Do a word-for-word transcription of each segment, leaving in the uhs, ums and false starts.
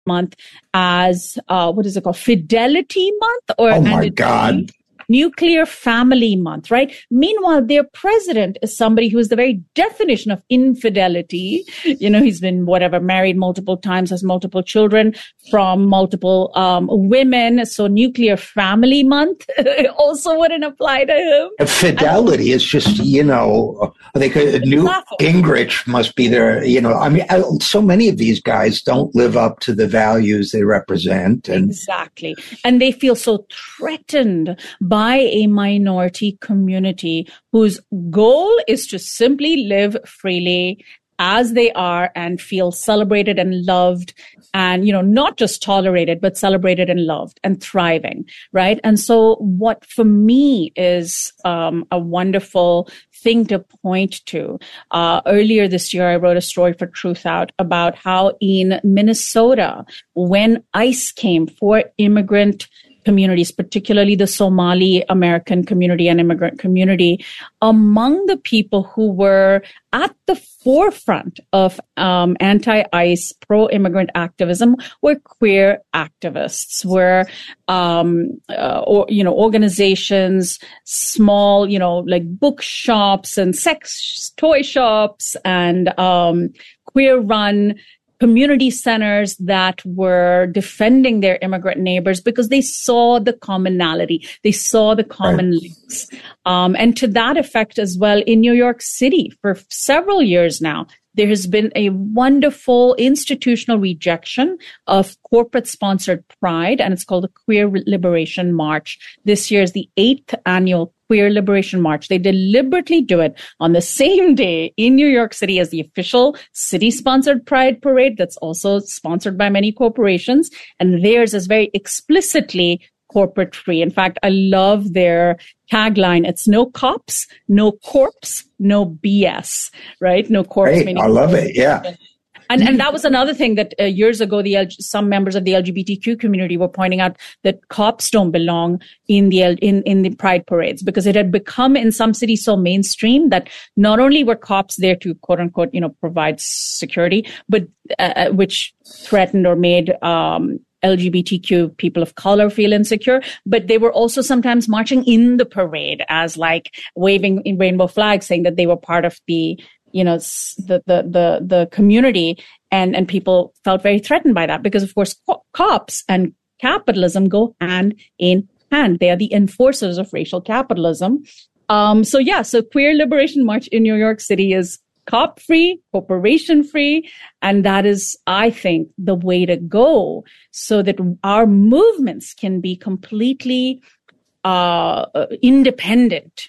month as, uh, what is it called? Fidelity Month? Or oh my God. Nuclear Family Month, right? Meanwhile, their president is somebody who is the very definition of infidelity. You know, he's been whatever, married multiple times, has multiple children from multiple um, women. So Nuclear Family Month also wouldn't apply to him. Fidelity is just, you know, I think Newt Gingrich must be there. You know, I mean, so many of these guys don't live up to the values they represent. And exactly. And they feel so threatened by by a minority community whose goal is to simply live freely as they are and feel celebrated and loved and, you know, not just tolerated, but celebrated and loved and thriving, right? And so what for me is um, a wonderful thing to point to. Uh, earlier this year, I wrote a story for Truth Out about how in Minnesota, when ICE came for immigrant communities, particularly the Somali American community and immigrant community, among the people who were at the forefront of um, anti-ICE, pro-immigrant activism were queer activists, were um, uh, or, you know, organizations, small, you know, like bookshops and sex toy shops and um, queer-run community centers that were defending their immigrant neighbors because they saw the commonality. They saw the common right. links. Um, and to that effect as well, in New York City for several years now, there has been a wonderful institutional rejection of corporate-sponsored pride, and it's called the Queer Liberation March. This year is the eighth annual Queer Liberation March. They deliberately do it on the same day in New York City as the official city-sponsored Pride Parade that's also sponsored by many corporations, and theirs is very explicitly corporate free. In fact, I love their tagline. It's no cops, no corpse, no B S, right? No corpse. Hey, I love it. Yeah. And and that was another thing that uh, years ago, the L- some members of the L G B T Q community were pointing out that cops don't belong in the L- in in the pride parades because it had become in some cities so mainstream that not only were cops there to quote unquote you know provide security, but uh, which threatened or made um, L G B T Q people of color feel insecure, but they were also sometimes marching in the parade as like waving in rainbow flags, saying that they were part of the you know, the, the, the, the community, and, and people felt very threatened by that because, of course, co- cops and capitalism go hand in hand. They are the enforcers of racial capitalism. Um, so yeah, so Queer Liberation March in New York City is cop-free, corporation-free, and that is, I think, the way to go so that our movements can be completely uh, independent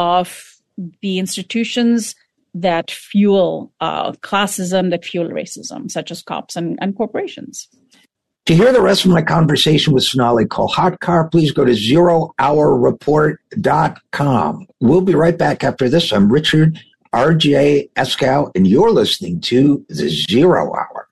of the institutions that fuel uh, classism, that fuel racism, such as cops and, and corporations. To hear the rest of my conversation with Sonali Kolhatkar, please go to zero hour report dot com. We'll be right back after this. I'm Richard R J Eskow, and you're listening to The Zero Hour.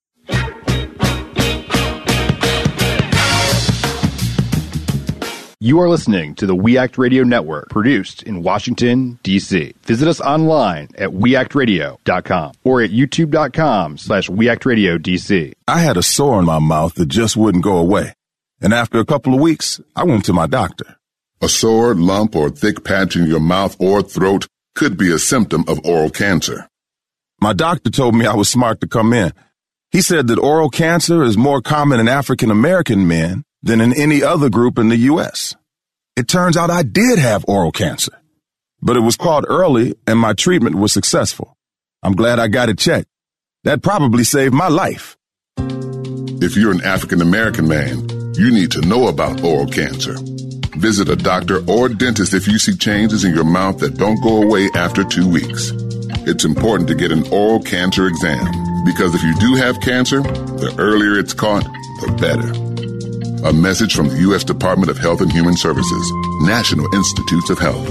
You are listening to the We Act Radio Network, produced in Washington, D C. Visit us online at we act radio dot com or at youtube dot com slash we act radio D C. I had a sore in my mouth that just wouldn't go away. And after a couple of weeks, I went to my doctor. A sore, lump, or thick patch in your mouth or throat could be a symptom of oral cancer. My doctor told me I was smart to come in. He said that oral cancer is more common in African American men than in any other group in the U S. It turns out I did have oral cancer, but it was caught early and my treatment was successful. I'm glad I got it checked. That probably saved my life. If you're an African American man, you need to know about oral cancer. Visit a doctor or dentist if you see changes in your mouth that don't go away after two weeks. It's important to get an oral cancer exam because if you do have cancer, the earlier it's caught, the better. A message from the U S Department of Health and Human Services, National Institutes of Health.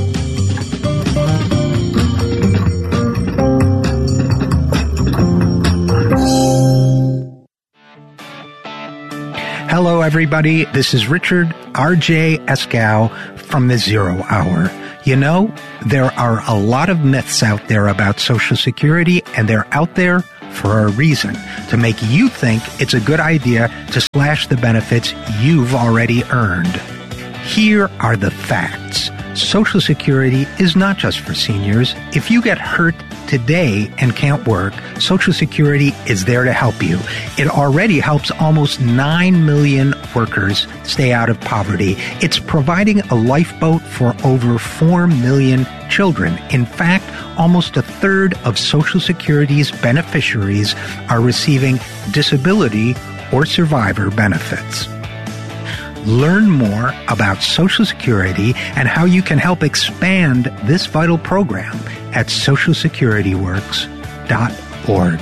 Hello, everybody. This is Richard R J Eskow from The Zero Hour. You know, there are a lot of myths out there about Social Security, and they're out there for a reason, to make you think it's a good idea to slash the benefits you've already earned. Here are the facts. Social Security is not just for seniors. If you get hurt today and can't work, Social Security is there to help you. It already helps almost nine million workers stay out of poverty. It's providing a lifeboat for over four million children. In fact, almost a third of Social Security's beneficiaries are receiving disability or survivor benefits. Learn more about Social Security and how you can help expand this vital program at social security works dot org.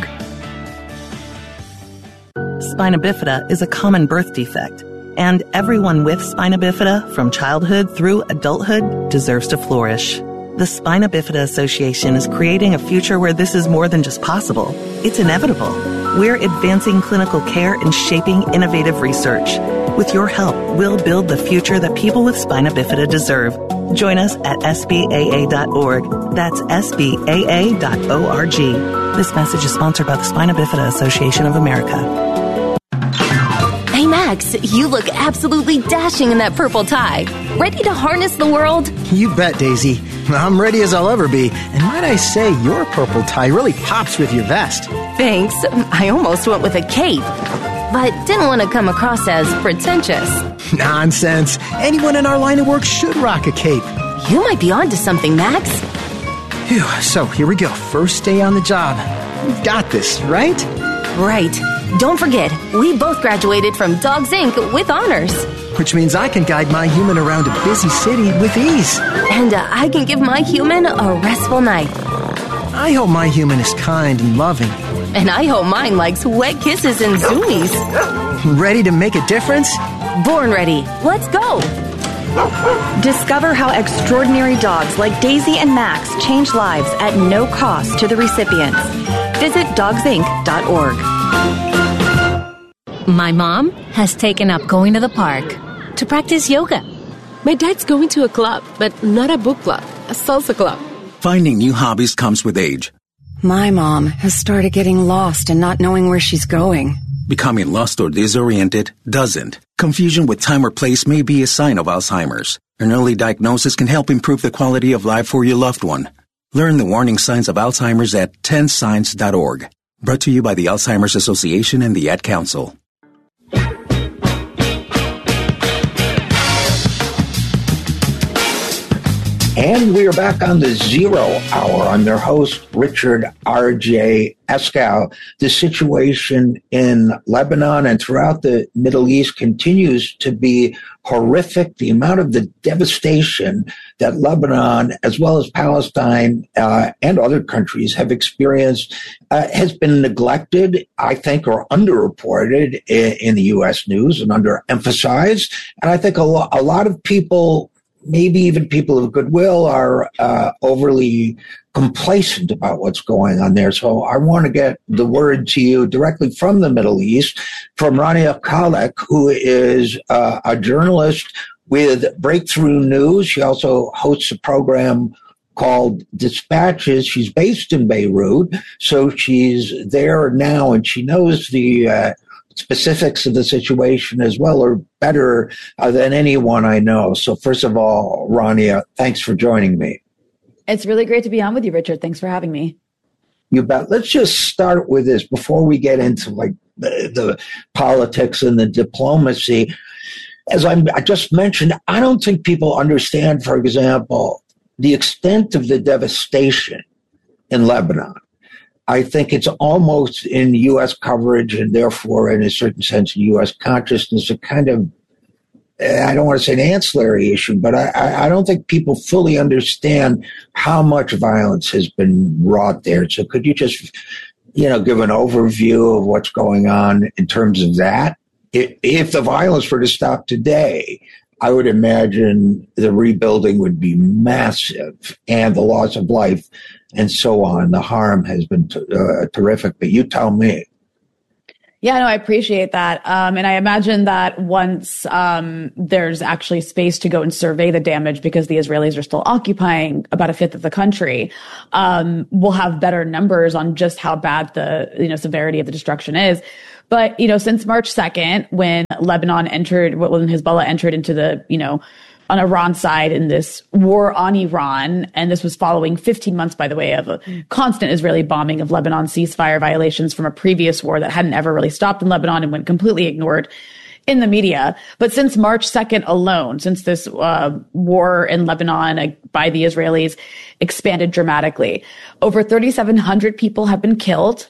Spina bifida is a common birth defect, and everyone with spina bifida from childhood through adulthood deserves to flourish. The Spina Bifida Association is creating a future where this is more than just possible. It's inevitable. We're advancing clinical care and shaping innovative research. With your help, we'll build the future that people with spina bifida deserve. Join us at S B A A dot org. That's S B A A dot org. This message is sponsored by the Spina Bifida Association of America. Hey, Max, you look absolutely dashing in that purple tie. Ready to harness the world? You bet, Daisy. I'm ready as I'll ever be. And might I say, your purple tie really pops with your vest. Thanks. I almost went with a cape, but didn't want to come across as pretentious. Nonsense. Anyone in our line of work should rock a cape. You might be onto something, Max. Phew, so here we go. First day on the job. We've got this, right? Right. Don't forget, we both graduated from Dogs Incorporated with honors. Which means I can guide my human around a busy city with ease. And uh, I can give my human a restful night. I hope my human is kind and loving. And I hope mine likes wet kisses and zoomies. Ready to make a difference? Born ready. Let's go. Discover how extraordinary dogs like Daisy and Max change lives at no cost to the recipients. Visit dogs inc dot org. My mom has taken up going to the park to practice yoga. My dad's going to a club, but not a book club, a salsa club. Finding new hobbies comes with age. My mom has started getting lost and not knowing where she's going. Becoming lost or disoriented doesn't. Confusion with time or place may be a sign of Alzheimer's. An early diagnosis can help improve the quality of life for your loved one. Learn the warning signs of Alzheimer's at ten signs dot org. Brought to you by the Alzheimer's Association and the Ad Council. And we are back on the Zero Hour. I'm their host, Richard R J Eskow. The situation in Lebanon and throughout the Middle East continues to be horrific. The amount of the devastation that Lebanon, as well as Palestine uh, and other countries have experienced uh, has been neglected, I think, or underreported in, in the U S news and underemphasized. And I think a, lo- a lot of people, maybe even people of goodwill, are uh, overly complacent about what's going on there. So I want to get the word to you directly from the Middle East, from Rania Khalek, who is uh, a journalist with Breakthrough News. She also hosts a program called Dispatches. She's based in Beirut, so she's there now, and she knows the uh, specifics of the situation as well, or better uh, than anyone I know. So first of all, Rania, thanks for joining me. It's really great to be on with you, Richard. Thanks for having me. You bet. Let's just start with this before we get into like the, the politics and the diplomacy. As I'm, I just mentioned, I don't think people understand, for example, the extent of the devastation in Lebanon. I think it's almost in U S coverage and therefore, in a certain sense, in U S consciousness, a kind of, I don't want to say an ancillary issue, but I, I don't think people fully understand how much violence has been wrought there. So could you just, you know, give an overview of what's going on in terms of that? If the violence were to stop today, I would imagine the rebuilding would be massive and the loss of life and so on. The harm has been t- uh, terrific, but you tell me. Yeah, no, I appreciate that. Um, and I imagine that once um, there's actually space to go and survey the damage, because the Israelis are still occupying about a fifth of the country, um, we'll have better numbers on just how bad the, you know, severity of the destruction is. But, you know, since March second, when Lebanon entered, when Hezbollah entered into the, you know, on Iran's side in this war on Iran. And this was following fifteen months, by the way, of a constant Israeli bombing of Lebanon, ceasefire violations from a previous war that hadn't ever really stopped in Lebanon and went completely ignored in the media. But since March second alone, since this uh, war in Lebanon uh, by the Israelis expanded dramatically, over thirty-seven hundred people have been killed.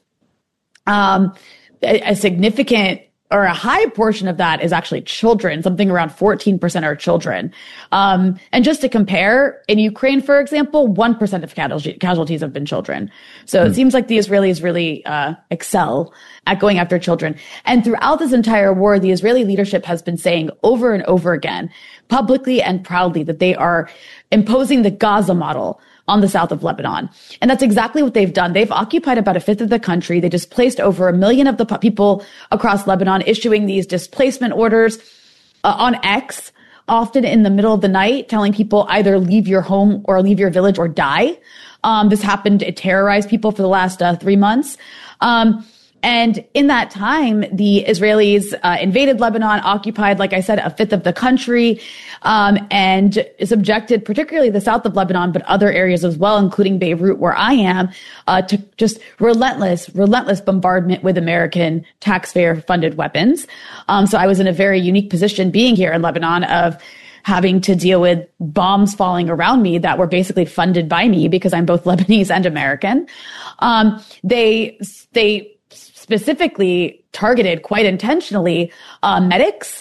Um, a, a significant or a high portion of that is actually children. Something around fourteen percent are children. Um, and just to compare, in Ukraine, for example, one percent of casualties have been children. So mm. it seems like the Israelis really uh, excel at going after children. And throughout this entire war, the Israeli leadership has been saying over and over again, publicly and proudly, that they are imposing the Gaza model on the south of Lebanon. And that's exactly what they've done. They've occupied about a fifth of the country. They displaced over a million of the people across Lebanon, issuing these displacement orders uh, on X, often in the middle of the night, telling people either leave your home or leave your village or die. Um, this happened. It terrorized people for the last uh, three months. Um, And in that time, the Israelis uh, invaded Lebanon, occupied, like I said, a fifth of the country, um, and subjected particularly the south of Lebanon, but other areas as well, including Beirut, where I am, uh, to just relentless, relentless bombardment with American taxpayer-funded weapons. Um, so I was in a very unique position being here in Lebanon of having to deal with bombs falling around me that were basically funded by me because I'm both Lebanese and American. Um, they, they, specifically targeted quite intentionally uh, medics.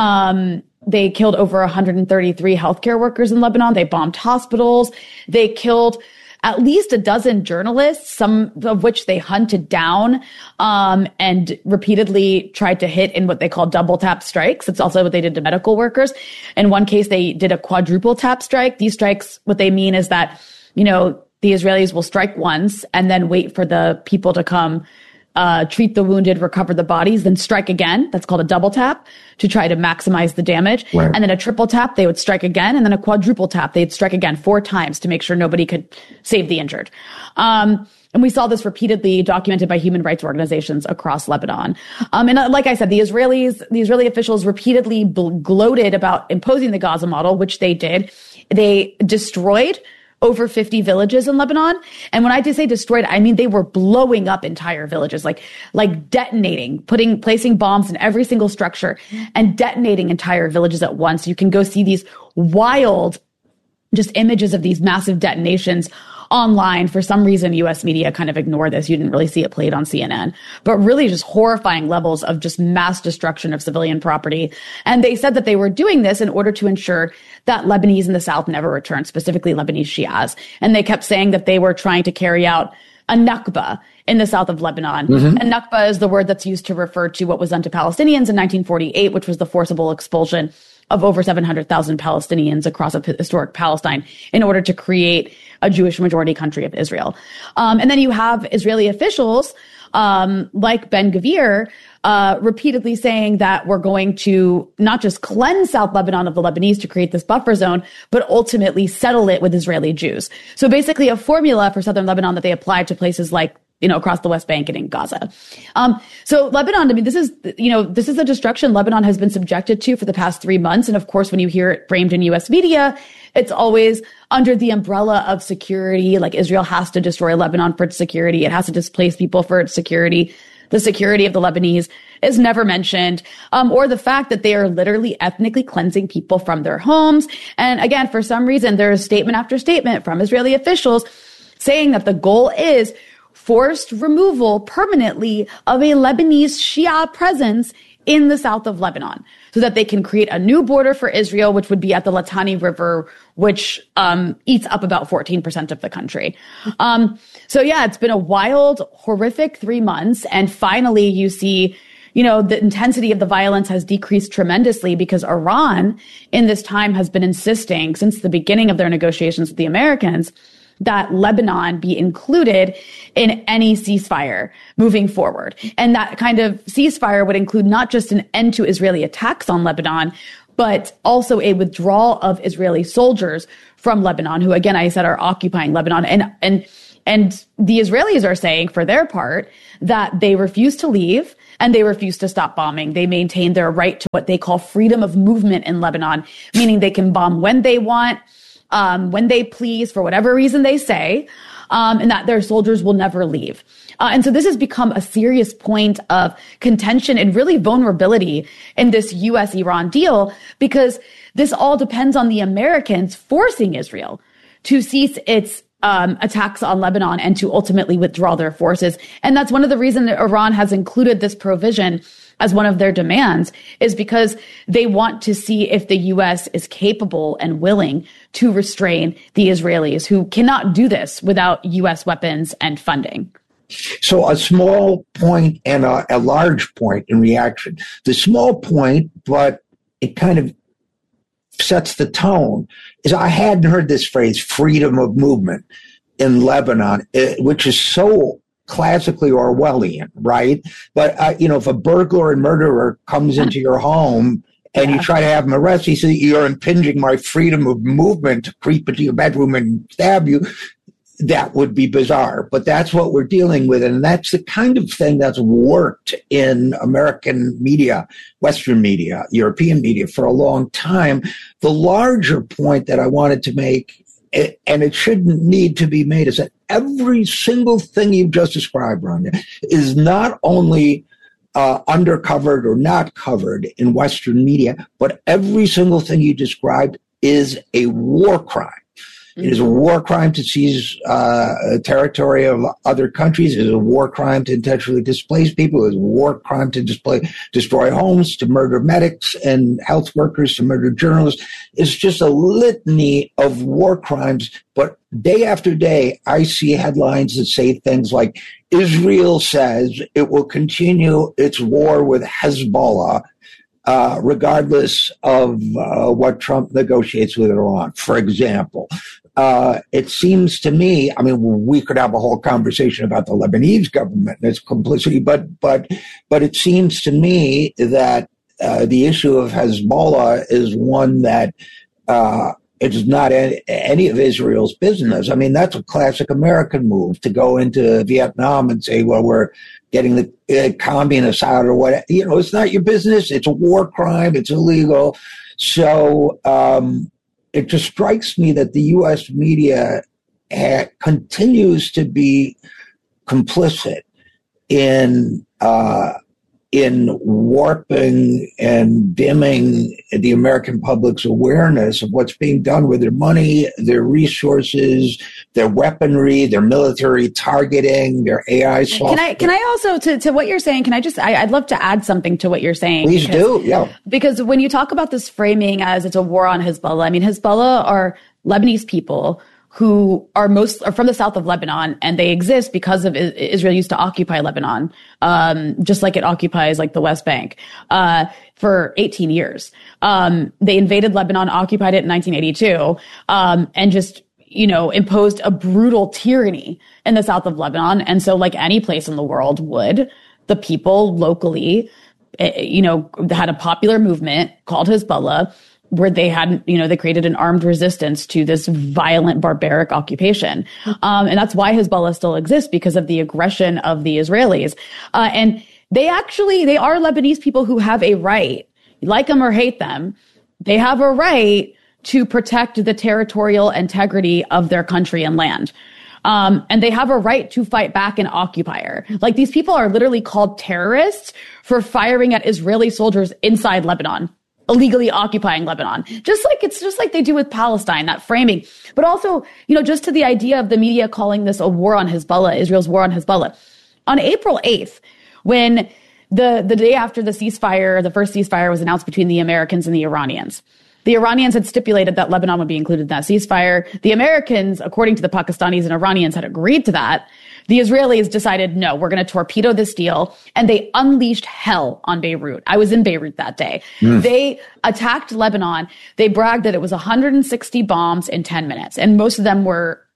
Um, they killed over one hundred thirty-three healthcare workers in Lebanon. They bombed hospitals. They killed at least a dozen journalists, some of which they hunted down um, and repeatedly tried to hit in what they call double tap strikes. It's also what they did to medical workers. In one case, they did a quadruple tap strike. These strikes, what they mean is that, you know, the Israelis will strike once and then wait for the people to come Uh, treat the wounded, recover the bodies, then strike again. That's called a double tap to try to maximize the damage. Right. And then a triple tap, they would strike again. And then a quadruple tap, they'd strike again four times to make sure nobody could save the injured. Um, and we saw this repeatedly documented by human rights organizations across Lebanon. Um, and uh, like I said, the Israelis, the Israeli officials repeatedly bl- gloated about imposing the Gaza model, which they did. They destroyed over fifty villages in Lebanon. And when I say destroyed, I mean they were blowing up entire villages, like, like detonating, putting, placing bombs in every single structure and detonating entire villages at once. You can go see these wild, just images of these massive detonations online. For some reason, U S media kind of ignore this. You didn't really see it played on C N N, but really just horrifying levels of just mass destruction of civilian property. And they said that they were doing this in order to ensure that Lebanese in the South never returned, specifically Lebanese Shias. And they kept saying that they were trying to carry out a Nakba in the south of Lebanon. Mm-hmm. And Nakba is the word that's used to refer to what was done to Palestinians in nineteen forty-eight, which was the forcible expulsion of over seven hundred thousand Palestinians across a historic Palestine in order to create a Jewish majority country of Israel. Um, and then you have Israeli officials um, like Ben-Gvir uh, repeatedly saying that we're going to not just cleanse South Lebanon of the Lebanese to create this buffer zone, but ultimately settle it with Israeli Jews. So basically a formula for southern Lebanon that they applied to places like, you know, across the West Bank and in Gaza. Um, so Lebanon, I mean, this is, you know, this is a destruction Lebanon has been subjected to for the past three months. And of course, when you hear it framed in U S media, it's always under the umbrella of security. Like Israel has to destroy Lebanon for its security. It has to displace people for its security. The security of the Lebanese is never mentioned, um, or the fact that they are literally ethnically cleansing people from their homes. And again, for some reason, there is statement after statement from Israeli officials saying that the goal is forced removal permanently of a Lebanese Shia presence in the south of Lebanon so that they can create a new border for Israel, which would be at the Litani River, which um, eats up about fourteen percent of the country. Um, so yeah, it's been a wild, horrific three months. And finally, you see, you know, the intensity of the violence has decreased tremendously because Iran in this time has been insisting since the beginning of their negotiations with the Americans that Lebanon be included in any ceasefire moving forward. And that kind of ceasefire would include not just an end to Israeli attacks on Lebanon, but also a withdrawal of Israeli soldiers from Lebanon, who, again, I said, are occupying Lebanon. And, and, and the Israelis are saying, for their part, that they refuse to leave and they refuse to stop bombing. They maintain their right to what they call freedom of movement in Lebanon, meaning they can bomb when they want, um, when they please, for whatever reason they say, um, and that their soldiers will never leave. Uh, and so this has become a serious point of contention and really vulnerability in this U S Iran deal, because this all depends on the Americans forcing Israel to cease its um, attacks on Lebanon and to ultimately withdraw their forces. And that's one of the reasons that Iran has included this provision as one of their demands, is because they want to see if the U S is capable and willing to restrain the Israelis, who cannot do this without U S weapons and funding. So a small point and a, a large point in reaction. The small point, but it kind of sets the tone, is I hadn't heard this phrase, freedom of movement in Lebanon, which is so classically Orwellian, right? But, uh, you know, if a burglar and murderer comes into your home and yeah. you try to have him arrested, he says, you're impinging my freedom of movement to creep into your bedroom and stab you. That would be bizarre, but that's what we're dealing with. And that's the kind of thing that's worked in American media, Western media, European media for a long time. The larger point that I wanted to make, and it shouldn't need to be made, is that every single thing you've just described, Rania, is not only uh, undercovered or not covered in Western media, but every single thing you described is a war crime. It is a war crime to seize uh, territory of other countries. It is a war crime to intentionally displace people. It is a war crime to display, destroy homes, to murder medics and health workers, to murder journalists. It's just a litany of war crimes. But day after day, I see headlines that say things like, Israel says it will continue its war with Hezbollah, Uh, regardless of uh, what Trump negotiates with Iran, for example. Uh, it seems to me, I mean, we could have a whole conversation about the Lebanese government and its complicity, but but but it seems to me that uh, the issue of Hezbollah is one that uh, it's not any, any of Israel's business. I mean, that's a classic American move, to go into Vietnam and say, well, we're getting the uh, communists out or what. You know, it's not your business. It's a war crime. It's illegal. So um, it just strikes me that the U S media ha- continues to be complicit in uh, in warping and dimming the American public's awareness of what's being done with their money, their resources, their weaponry, their military targeting, their A I software. Can I, can I also, to, to what you're saying, can I just, I, I'd love to add something to what you're saying. Please because, do, yeah. Because when you talk about this framing as it's a war on Hezbollah, I mean, Hezbollah are Lebanese people who are most are from the south of Lebanon, and they exist because of Israel used to occupy Lebanon, um, just like it occupies like the West Bank, uh, for eighteen years. Um, they invaded Lebanon, occupied it in nineteen eighty-two, um, and just, you know, imposed a brutal tyranny in the south of Lebanon. And so, like any place in the world would, the people locally, you know, had a popular movement called Hezbollah, where they had, you know, they created an armed resistance to this violent, barbaric occupation. Um, and that's why Hezbollah still exists, because of the aggression of the Israelis. Uh, and they actually, they are Lebanese people who have a right, like them or hate them, they have a right to protect the territorial integrity of their country and land. Um, and they have a right to fight back an occupier. Like, these people are literally called terrorists for firing at Israeli soldiers inside Lebanon, illegally occupying Lebanon, just like it's just like they do with Palestine, that framing. But also, you know, just to the idea of the media calling this a war on Hezbollah, Israel's war on Hezbollah. On April eighth, when the, the day after the ceasefire, the first ceasefire was announced between the Americans and the Iranians, the Iranians had stipulated that Lebanon would be included in that ceasefire. The Americans, according to the Pakistanis and Iranians, had agreed to that. The Israelis decided, no, we're going to torpedo this deal. And they unleashed hell on Beirut. I was in Beirut that day. Mm. They attacked Lebanon. They bragged that it was one hundred sixty bombs in ten minutes. And most of them were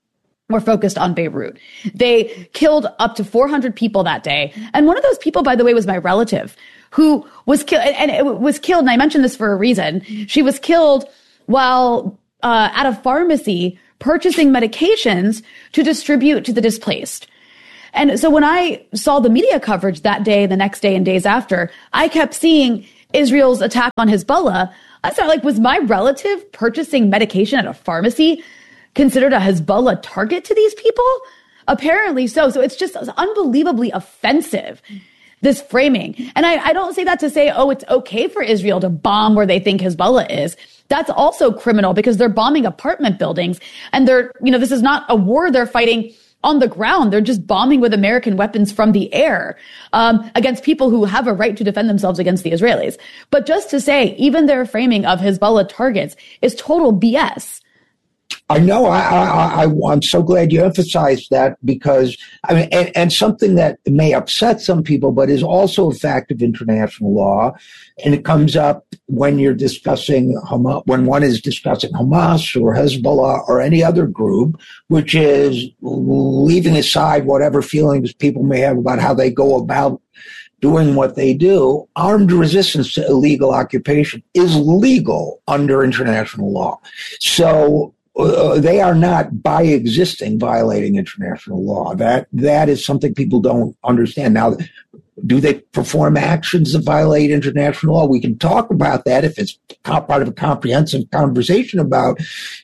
were focused on Beirut. They killed up to four hundred people that day. And one of those people, by the way, was my relative who was killed, and it was killed, and I mentioned this for a reason. She was killed while uh, at a pharmacy purchasing medications to distribute to the displaced. And so when I saw the media coverage that day, the next day, and days after, I kept seeing Israel's attack on Hezbollah. I thought, like, was my relative purchasing medication at a pharmacy considered a Hezbollah target to these people? Apparently so. So it's just unbelievably offensive, this framing. And I, I don't say that to say, oh, it's okay for Israel to bomb where they think Hezbollah is. That's also criminal because they're bombing apartment buildings. And they're, you know, this is not a war they're fighting on the ground. They're just bombing with American weapons from the air um, against people who have a right to defend themselves against the Israelis. But just to say, even their framing of Hezbollah targets is total B S. I know. I, I, I, I'm so glad you emphasized that because, I mean, and, and something that may upset some people, but is also a fact of international law. And it comes up when you're discussing Hamas, when one is discussing Hamas or Hezbollah or any other group, which is leaving aside whatever feelings people may have about how they go about doing what they do. Armed resistance to illegal occupation is legal under international law. So, Uh, they are not by existing violating international law. That that is something people don't understand. Now, do they perform actions that violate international law? We can talk about that if it's part of a comprehensive conversation about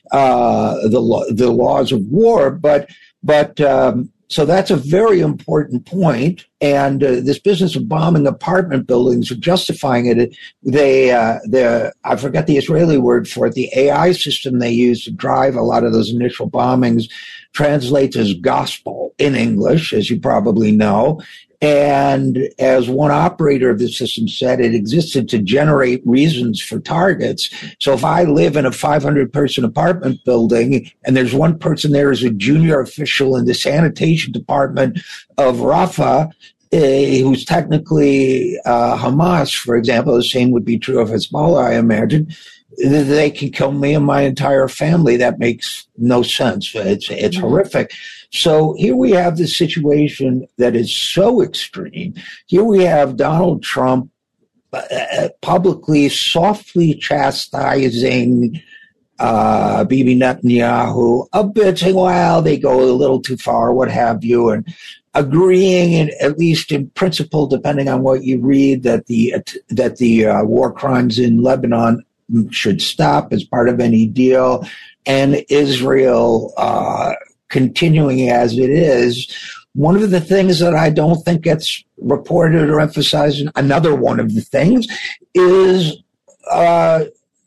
uh, the law, the laws of war. But but um, so that's a very important point. And uh, this business of bombing apartment buildings or justifying it, they, uh, the, I forgot the Israeli word for it, the A I system they use to drive a lot of those initial bombings translates as gospel in English, as you probably know. And as one operator of the system said, it existed to generate reasons for targets. So if I live in a five hundred person apartment building and there's one person there as a junior official in the sanitation department of Rafah, uh, who's technically uh, Hamas, for example, the same would be true of Hezbollah, I imagine, they can kill me and my entire family. That makes no sense. It's, it's mm-hmm. horrific. So here we have this situation that is so extreme. Here we have Donald Trump uh, publicly, softly chastising uh, Bibi Netanyahu a bit, saying, well, they go a little too far, what have you, and agreeing, in, at least in principle, depending on what you read, that the that the uh, war crimes in Lebanon should stop as part of any deal, and Israel uh, continuing as it is. One of the things that I don't think gets reported or emphasized, another one of the things, is, uh,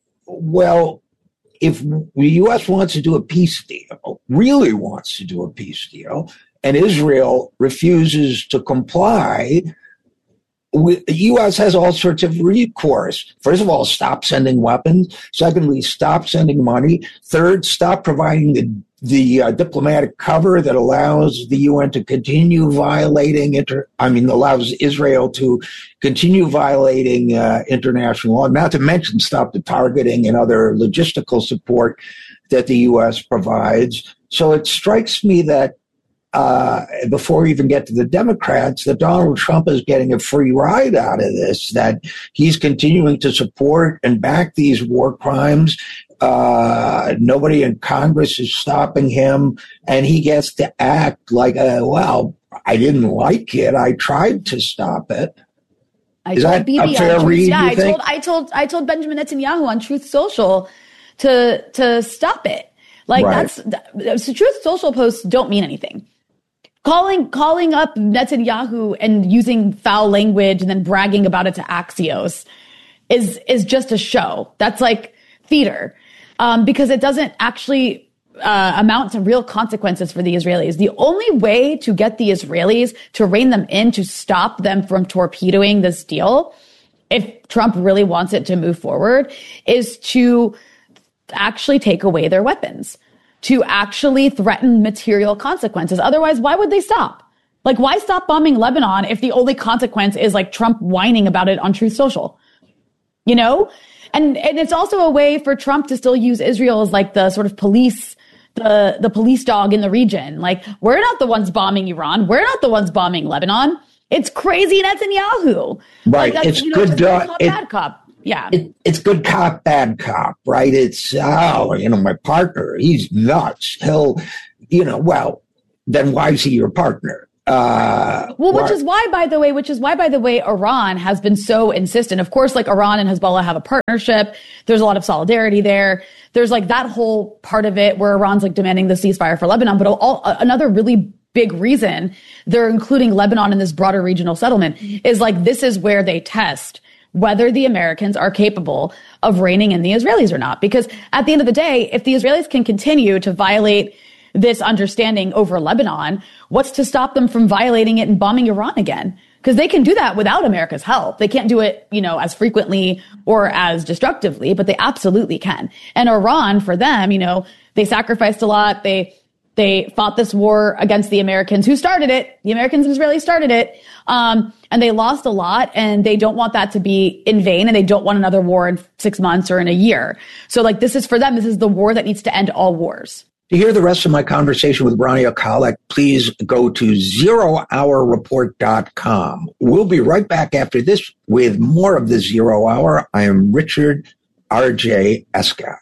well, if the U S wants to do a peace deal, really wants to do a peace deal, and Israel refuses to comply, the U S has all sorts of recourse. First of all, stop sending weapons. Secondly, stop sending money. Third, stop providing the the uh, diplomatic cover that allows the U N to continue violating inter. I mean, allows Israel to continue violating uh, international law. Not to mention, stop the targeting and other logistical support that the U S provides. So it strikes me that. Uh, before we even get to the Democrats, that Donald Trump is getting a free ride out of this, that he's continuing to support and back these war crimes. Uh, nobody in Congress is stopping him, and he gets to act like, uh, well, I didn't like it. I tried to stop it. I is told that Bibi a fair on read, Truth, yeah, you I think? told, I told, I told Benjamin Netanyahu on Truth Social to, to stop it. Like Right. that's, so Truth Social posts don't mean anything. Calling calling up Netanyahu and using foul language and then bragging about it to Axios is is just a show. That's like theater, um, because it doesn't actually uh, amount to real consequences for the Israelis. The only way to get the Israelis to rein them in, to stop them from torpedoing this deal, if Trump really wants it to move forward, is to actually take away their weapons, to actually threaten material consequences. Otherwise, why would they stop? Like, why stop bombing Lebanon if the only consequence is like Trump whining about it on Truth Social? You know? And, and it's also a way for Trump to still use Israel as like the sort of police the, the police dog in the region. Like, we're not the ones bombing Iran. We're not the ones bombing Lebanon. It's crazy Netanyahu. Right. Like, it's you know, good. it's Uh, cop, it, bad cop. Yeah. It, it's good cop, bad cop, right? It's, oh, you know, my partner, he's nuts. He'll, you know, well, then why is he your partner? Uh, well, which why- is why, by the way, which is why, by the way, Iran has been so insistent. Of course, like Iran and Hezbollah have a partnership. There's a lot of solidarity there. There's like that whole part of it where Iran's like demanding the ceasefire for Lebanon. But all, another really big reason they're including Lebanon in this broader regional settlement is like, this is where they test whether the Americans are capable of reining in the Israelis or not. Because at the end of the day, if the Israelis can continue to violate this understanding over Lebanon, what's to stop them from violating it and bombing Iran again? Because they can do that without America's help. They can't do it, you know, as frequently or as destructively, but they absolutely can. And Iran, for them, you know, they sacrificed a lot. They, they fought this war against the Americans who started it. The Americans and Israelis started it. Um, and they lost a lot, and they don't want that to be in vain, and they don't want another war in six months or in a year. So like, this is for them. This is the war that needs to end all wars. To hear the rest of my conversation with Rania Khalek, please go to zero hour report dot com. We'll be right back after this with more of the Zero Hour. I am Richard R J Eskow.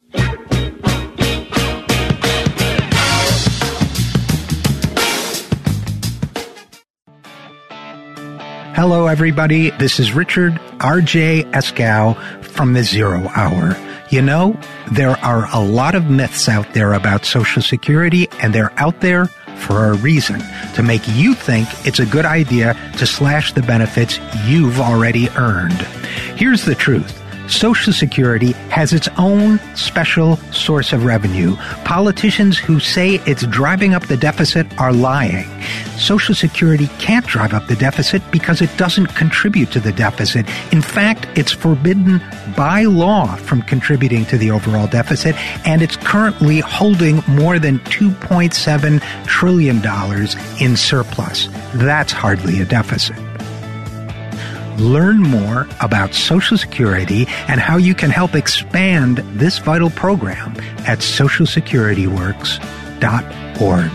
Hello, everybody. This is Richard R J Eskow from the Zero Hour. You know, there are a lot of myths out there about Social Security, and they're out there for a reason, to make you think it's a good idea to slash the benefits you've already earned. Here's the truth. Social Security has its own special source of revenue. Politicians who say it's driving up the deficit are lying. Social Security can't drive up the deficit because it doesn't contribute to the deficit. In fact, it's forbidden by law from contributing to the overall deficit, and it's currently holding more than two point seven trillion dollars in surplus. That's hardly a deficit. Learn more about Social Security and how you can help expand this vital program at social security works dot org.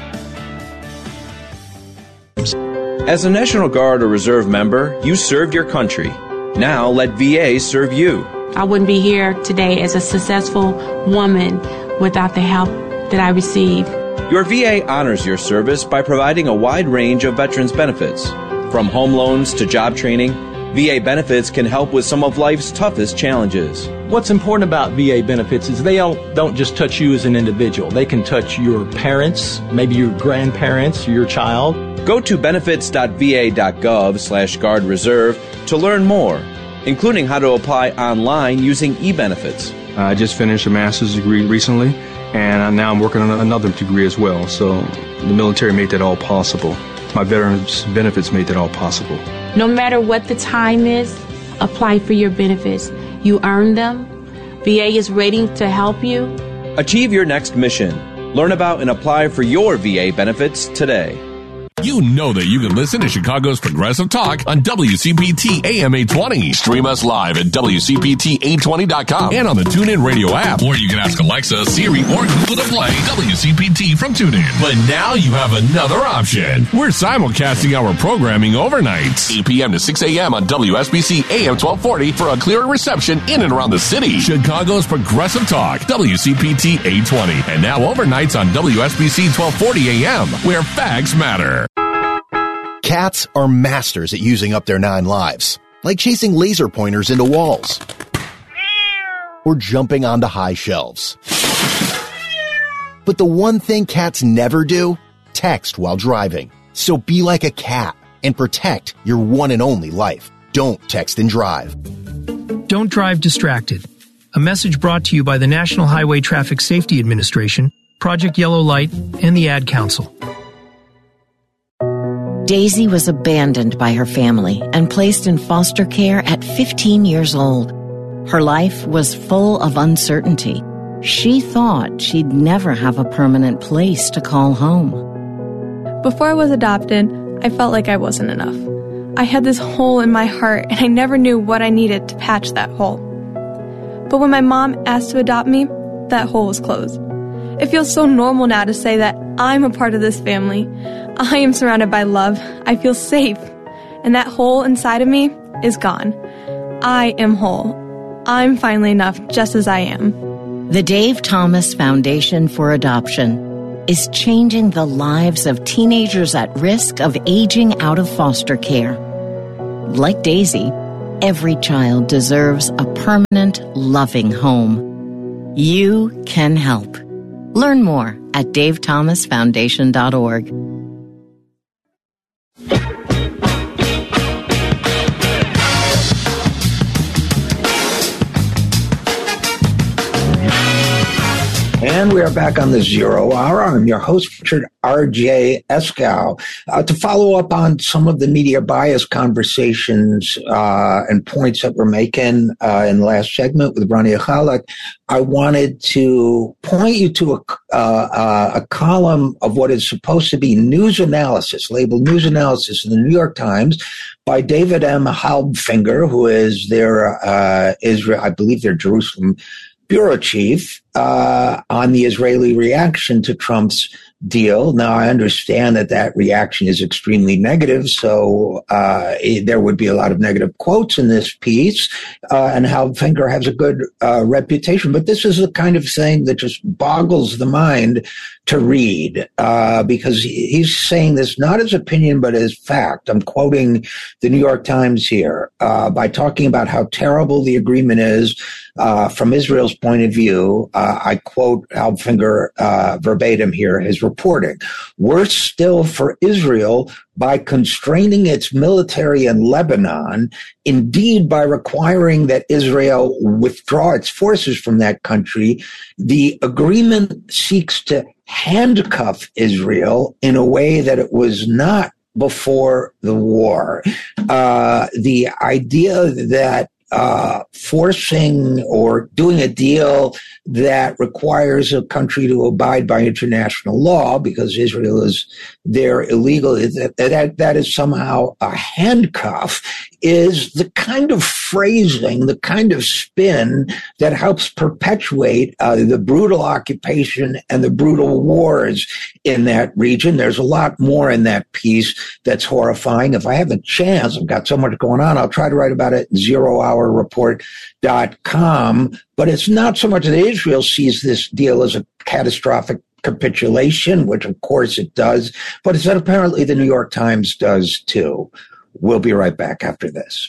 As a National Guard or Reserve member, you served your country. Now let V A serve you. I wouldn't be here today as a successful woman without the help that I received. Your V A honors your service by providing a wide range of veterans benefits. From home loans to job training, V A benefits can help with some of life's toughest challenges. What's important about V A benefits is they don't, don't just touch you as an individual. They can touch your parents, maybe your grandparents, your child. Go to benefits dot v a dot gov slash guard reserve to learn more, including how to apply online using eBenefits. I just finished a master's degree recently, and now I'm working on another degree as well. So the military made that all possible. My veterans benefits made that all possible. No matter what the time is, apply for your benefits. You earn them. V A is waiting to help you. Achieve your next mission. Learn about and apply for your V A benefits today. You know that you can listen to Chicago's Progressive Talk on W C P T A M eight twenty. Stream us live at W C P T eight twenty dot com and on the TuneIn Radio app. Or you can ask Alexa, Siri, or Google to play W C P T from TuneIn. But now you have another option. We're simulcasting our programming overnight, eight p.m. to six a.m. on W S B C A M twelve forty for a clearer reception in and around the city. Chicago's Progressive Talk, W C P T eight twenty. And now overnights on W S B C twelve forty A M, where facts matter. Cats are masters at using up their nine lives, like chasing laser pointers into walls or jumping onto high shelves. But the one thing cats never do, text while driving. So be like a cat and protect your one and only life. Don't text and drive. Don't drive distracted. A message brought to you by the National Highway Traffic Safety Administration, Project Yellow Light, and the Ad Council. Daisy was abandoned by her family and placed in foster care at fifteen years old. Her life was full of uncertainty. She thought she'd never have a permanent place to call home. Before I was adopted, I felt like I wasn't enough. I had this hole in my heart, and I never knew what I needed to patch that hole. But when my mom asked to adopt me, that hole was closed. It feels so normal now to say that I'm a part of this family. I am surrounded by love. I feel safe. And that hole inside of me is gone. I am whole. I'm finally enough just as I am. The Dave Thomas Foundation for Adoption is changing the lives of teenagers at risk of aging out of foster care. Like Daisy, every child deserves a permanent, loving home. You can help. Learn more at dave thomas foundation dot org. And we are back on the Zero Hour. I'm your host, Richard R J Eskow. Uh, to follow up on some of the media bias conversations uh, and points that we're making uh, in the last segment with Rania Khalek, I wanted to point you to a, uh, a column of what is supposed to be news analysis, labeled news analysis in the New York Times by David M. Halbfinger, who is their uh, Israel, I believe their Jerusalem bureau chief, uh, on the Israeli reaction to Trump's deal. Now, I understand that that reaction is extremely negative, so uh, it, there would be a lot of negative quotes in this piece, uh, and Halbfinger has a good uh, reputation. But this is the kind of thing that just boggles the mind to read, uh, because he's saying this not as opinion, but as fact. I'm quoting the New York Times here, uh, by talking about how terrible the agreement is uh, from Israel's point of view. Uh, I quote Halbfinger uh, verbatim here, his reporting. Worse still for Israel, by constraining its military in Lebanon, indeed by requiring that Israel withdraw its forces from that country, the agreement seeks to handcuff Israel in a way that it was not before the war. Uh, the idea that uh, forcing or doing a deal that requires a country to abide by international law because Israel is there illegally, that, that, that is somehow a handcuff, is the kind of phrasing, the kind of spin that helps perpetuate uh, the brutal occupation and the brutal wars in that region. There's a lot more in that piece that's horrifying. If I have a chance, I've got so much going on, I'll try to write about it at zero hour report dot com. But it's not so much that Israel sees this deal as a catastrophic capitulation, which of course it does, but it's that apparently the New York Times does too. We'll be right back after this.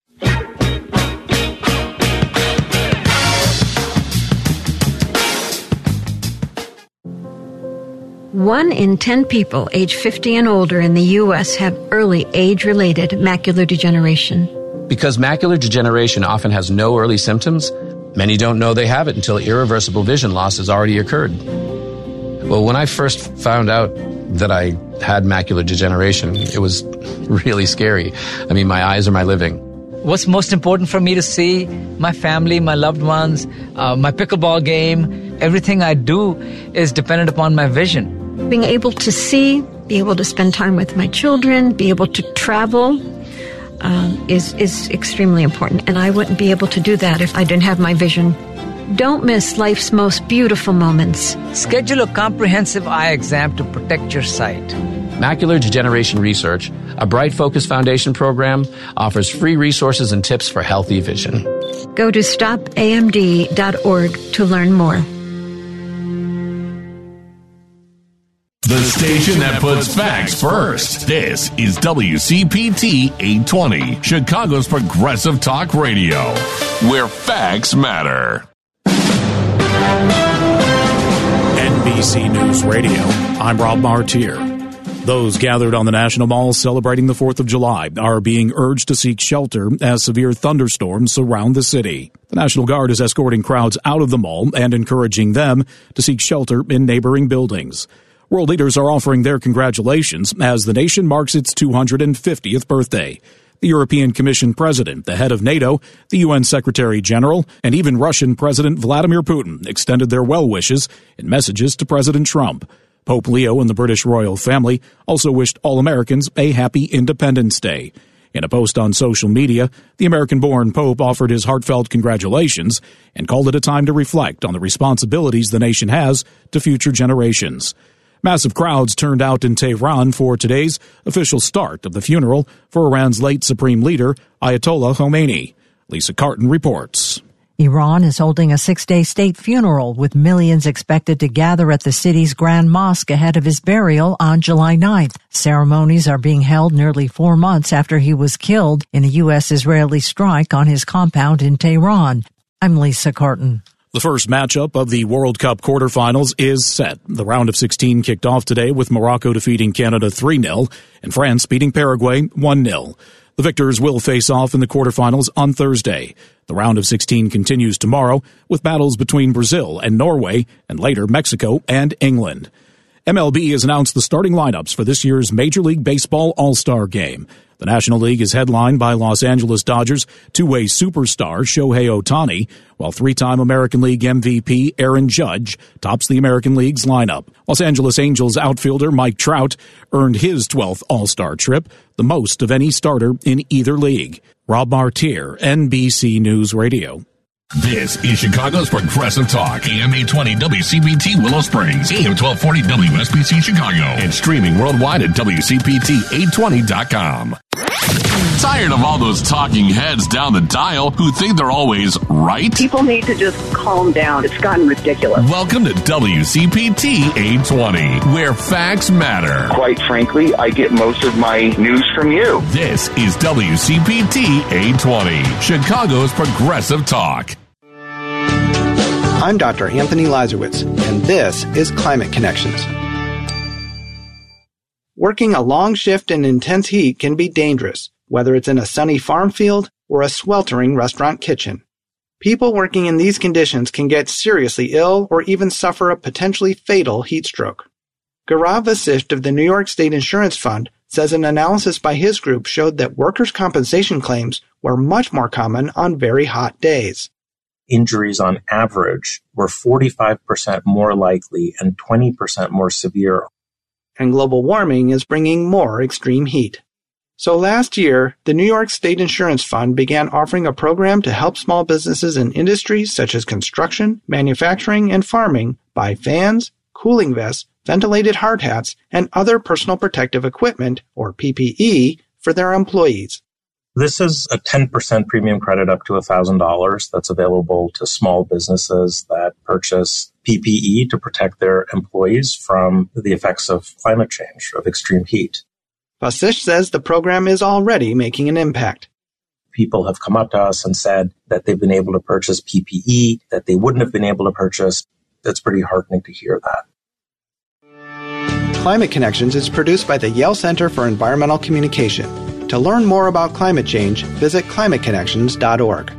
One in ten people age fifty and older in the U S have early age-related macular degeneration. Because macular degeneration often has no early symptoms, many don't know they have it until irreversible vision loss has already occurred. Well, when I first found out that I had macular degeneration, it was really scary. I mean, my eyes are my living. What's most important for me to see? My family, my loved ones, uh, my pickleball game, everything I do is dependent upon my vision. Being able to see, be able to spend time with my children, be able to travel um, is, is extremely important. And I wouldn't be able to do that if I didn't have my vision. Don't miss life's most beautiful moments. Schedule a comprehensive eye exam to protect your sight. Macular Degeneration Research, a Bright Focus Foundation program, offers free resources and tips for healthy vision. Go to stop A M D dot org to learn more. The station that puts facts first. This is W C P T eight twenty, Chicago's Progressive Talk Radio, where facts matter. N B C News Radio, I'm Rob Martier. Those gathered on the National Mall celebrating the fourth of July are being urged to seek shelter as severe thunderstorms surround the city. The National Guard is escorting crowds out of the mall and encouraging them to seek shelter in neighboring buildings. World leaders are offering their congratulations as the nation marks its two hundred fiftieth birthday. The European Commission President, the head of NATO, the U N Secretary General, and even Russian President Vladimir Putin extended their well wishes in messages to President Trump. Pope Leo and the British royal family also wished all Americans a happy Independence Day. In a post on social media, the American-born Pope offered his heartfelt congratulations and called it a time to reflect on the responsibilities the nation has to future generations. Massive crowds turned out in Tehran for today's official start of the funeral for Iran's late supreme leader, Ayatollah Khomeini. Lisa Carton reports. Iran is holding a six-day state funeral with millions expected to gather at the city's Grand Mosque ahead of his burial on July ninth. Ceremonies are being held nearly four months after he was killed in a U S-Israeli strike on his compound in Tehran. I'm Lisa Carton. The first matchup of the World Cup quarterfinals is set. The round of sixteen kicked off today with Morocco defeating Canada three nil and France beating Paraguay one nil. The victors will face off in the quarterfinals on Thursday. The round of sixteen continues tomorrow with battles between Brazil and Norway and later Mexico and England. M L B has announced the starting lineups for this year's Major League Baseball All-Star Game. The National League is headlined by Los Angeles Dodgers two-way superstar Shohei Ohtani, while three-time American League M V P Aaron Judge tops the American League's lineup. Los Angeles Angels outfielder Mike Trout earned his twelfth All-Star trip, the most of any starter in either league. Rob Martier, N B C News Radio. This is Chicago's Progressive Talk, A M eight twenty W C P T Willow Springs, A M twelve forty W S B C Chicago, and streaming worldwide at W C P T eight twenty dot com. Tired of all those talking heads down the dial who think they're always right? People need to just calm down. It's gotten ridiculous. Welcome to W C P T eight twenty, where facts matter. Quite frankly, I get most of my news from you. This is W C P T eight twenty, Chicago's Progressive Talk. I'm Doctor Anthony Lazarowitz, and this is Climate Connections. Working a long shift in intense heat can be dangerous, whether it's in a sunny farm field or a sweltering restaurant kitchen. People working in these conditions can get seriously ill or even suffer a potentially fatal heat stroke. Gaurav Vasisht of the New York State Insurance Fund says an analysis by his group showed that workers' compensation claims were much more common on very hot days. Injuries on average were forty-five percent more likely and twenty percent more severe. And global warming is bringing more extreme heat. So last year, the New York State Insurance Fund began offering a program to help small businesses in industries such as construction, manufacturing, and farming buy fans, cooling vests, ventilated hard hats, and other personal protective equipment, or P P E, for their employees. This is a ten percent premium credit up to one thousand dollars that's available to small businesses that purchase P P E to protect their employees from the effects of climate change, of extreme heat. Vasisht says the program is already making an impact. People have come up to us and said that they've been able to purchase P P E that they wouldn't have been able to purchase. That's pretty heartening to hear that. Climate Connections is produced by the Yale Center for Environmental Communication. To learn more about climate change, visit climate connections dot org.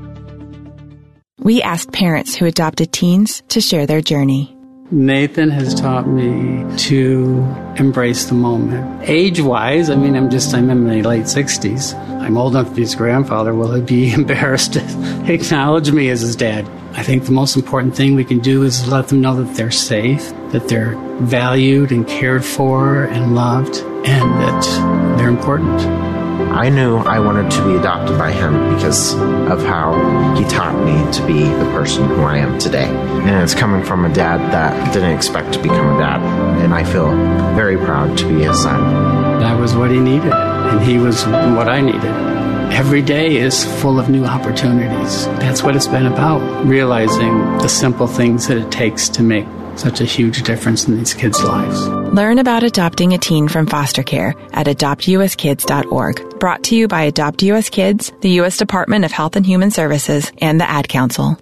We asked parents who adopted teens to share their journey. Nathan has taught me to embrace the moment. Age-wise, I mean, I'm just, I'm in my late sixties. I'm old enough to be his grandfather. Will he be embarrassed to acknowledge me as his dad? I think the most important thing we can do is let them know that they're safe, that they're valued and cared for and loved, and that they're important. I knew I wanted to be adopted by him because of how he taught me to be the person who I am today. And it's coming from a dad that didn't expect to become a dad. And I feel very proud to be his son. That was what he needed, and he was what I needed. Every day is full of new opportunities. That's what it's been about, realizing the simple things that it takes to make such a huge difference in these kids' lives. Learn about adopting a teen from foster care at adopt u s kids dot org. Brought to you by Adopt U S Kids, the U S Department of Health and Human Services, and the Ad Council.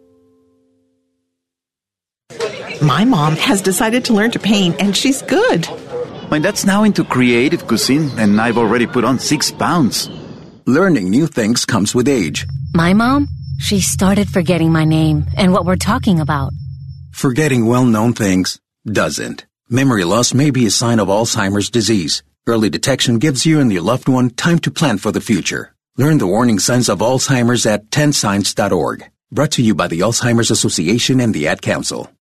My mom has decided to learn to paint, and she's good. My dad's now into creative cuisine, and I've already put on six pounds. Learning new things comes with age. My mom, she started forgetting my name and what we're talking about. Forgetting well-known things doesn't. Memory loss may be a sign of Alzheimer's disease. Early detection gives you and your loved one time to plan for the future. Learn the warning signs of Alzheimer's at ten signs dot org. Brought to you by the Alzheimer's Association and the Ad Council.